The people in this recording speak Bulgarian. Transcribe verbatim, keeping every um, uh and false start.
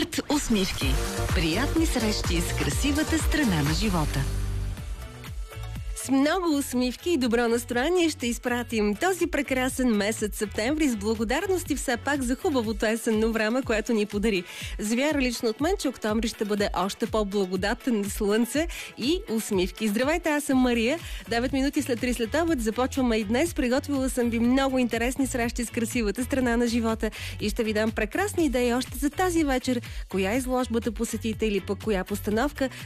Арт усмивки. Приятни срещи с красивата страна на живота. С много усмивки и добро настроение ще изпратим този прекрасен месец септември с благодарности все пак за хубавото есенно време, което ни подари. Завяра лично от мен, че октомври ще бъде още по-благодатен, слънце и усмивки. Здравейте, аз съм Мария. девет минути след три след обед започваме и днес. Приготвила съм ви много интересни срещи с красивата страна на живота и ще ви дам прекрасни идеи още за тази вечер. Коя изложба да посетите или пък коя постановка